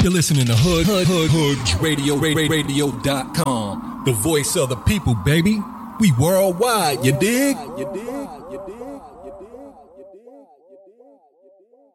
You're listening to HoodRadio.com, the voice of the people, baby. We worldwide, you dig?